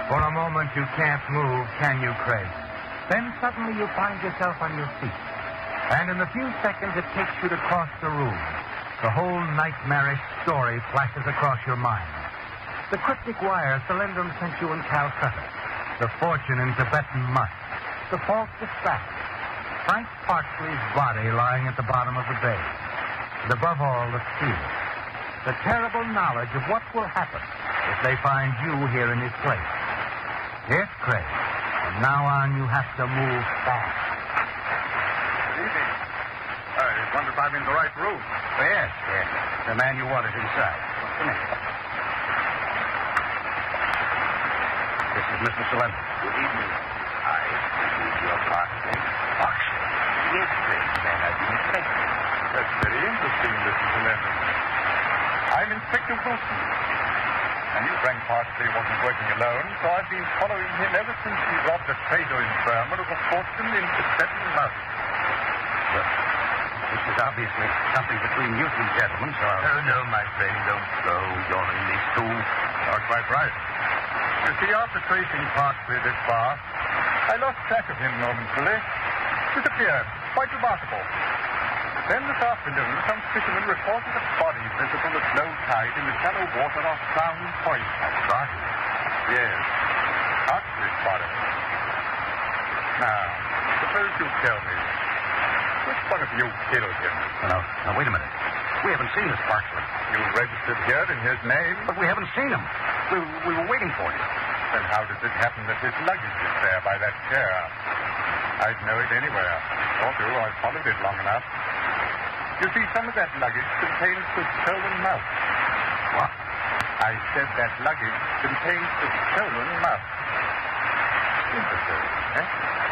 For a moment you can't move, can you, Craig? Then suddenly you find yourself on your feet. And in the few seconds it takes you to cross the room, the whole nightmarish story flashes across your mind. The cryptic wire Solyndram sent you in Calcutta. The fortune in Tibetan musk. The false dispatch. Frank Parsley's body lying at the bottom of the bay. And above all, the fear. The terrible knowledge of what will happen if they find you here in his place. Yes, Craig. From now on, you have to move fast. Good evening. I wonder if I'm in the right room. Yes. The man you wanted inside. Come in. This is Mr. Solyndram. Good evening. I is your Parsley. Parsley? Yes, Craig, man, I've been expecting. That's very interesting, Mr. Solyndram. I'm Inspector Wilson. I knew Frank Parsley wasn't working alone, so I've been following him ever since he robbed a trader in Burma of a fortune in Tibetan musk. Well, this is obviously something between you two gentlemen, so I'll... Oh, no, my friend, don't go. You're in this too. You're quite right. You see, after tracing Parsley this far, I lost track of him momentarily. Disappeared. Quite remarkable. Then this afternoon, some fishermen reported a body visible at low tide in the shallow water off Crown Point. A body? Yes. Parsley's body. Now, suppose you tell me, which one of you killed him? Now, wait a minute. We haven't seen this Parsley. You registered here in his name? But we haven't seen him. We were waiting for him. Then how does it happen that his luggage is there by that chair? I'd know it anywhere. Or do. I've followed it long enough. You see, some of that luggage contains the stolen mouse. What? I said that luggage contains the stolen mouse. Interesting, eh?